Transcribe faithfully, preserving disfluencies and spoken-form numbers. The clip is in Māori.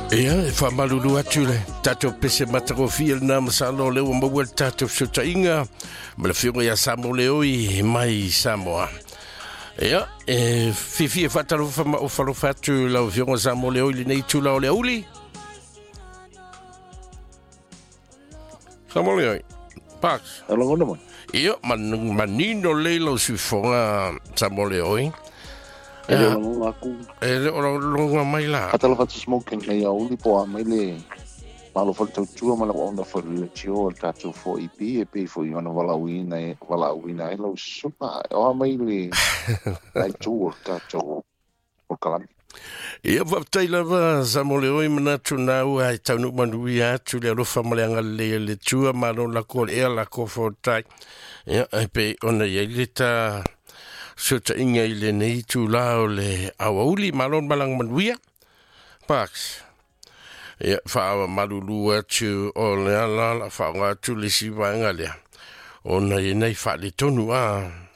Ia, e whamalulu atu le. Tato pese matarofia na masalo leo mawal tato sota inga. Malafionga ya Samo Leoi mai Samoa. Ia, e fifi e whataru o whalofatu lau fionga Samo Leoi li nei tula o le uli. Samo Leoi. Pax. Alongono mo. Ia, man, manino leilo sufonga Samo Leoi. E le longa aku. E le longa mai la. Atala fatu smoking nei au li po a mai le malo fo tau tua mala ona fo le tio tatu fo I P e pe fo i ona wala uina e wala uina e lo supa o mai le ai tu tatu o kalan. Ia waptai lava Samo Leoi manatu nau ai taunu manui atu le alofa maleanga le le tua malo la ko e la ko fo tai. Ia e pe ona ia le ta sota inga i le nei tu lao le awauli malon malang manuia. Pax. Ia wha malulu atu o le ala la wha ngā tu le siwa inga lea. O nei nei wha le tonu a.